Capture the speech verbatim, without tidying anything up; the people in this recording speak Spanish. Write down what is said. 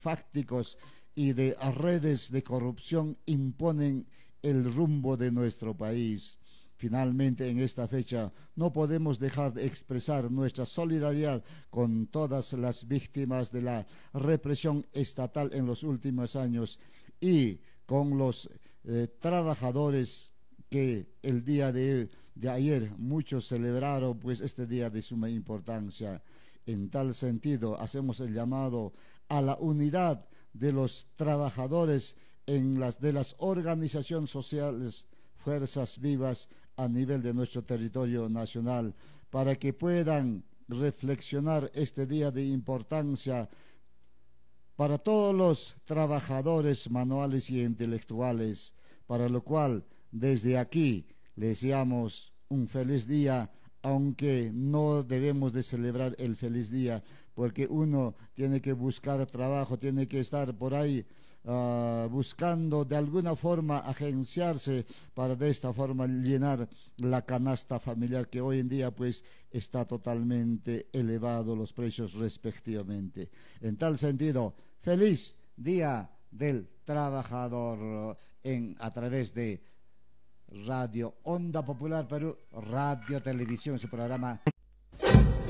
fácticos y de redes de corrupción imponen el rumbo de nuestro país. Finalmente, en esta fecha, no podemos dejar de expresar nuestra solidaridad con todas las víctimas de la represión estatal en los últimos años y con los eh, trabajadores que el día de, de ayer muchos celebraron pues este día de suma importancia. En tal sentido, hacemos el llamado a la unidad de los trabajadores en las de las organizaciones sociales, fuerzas vivas a nivel de nuestro territorio nacional, para que puedan reflexionar este día de importancia para todos los trabajadores manuales y intelectuales, para lo cual desde aquí les deseamos un feliz día, aunque no debemos de celebrar el feliz día, porque uno tiene que buscar trabajo, tiene que estar por ahí uh, buscando de alguna forma agenciarse para de esta forma llenar la canasta familiar, que hoy en día pues está totalmente elevado los precios respectivamente. En tal sentido, feliz Día del Trabajador en, a través de Radio Onda Popular Perú, Radio Televisión, su programa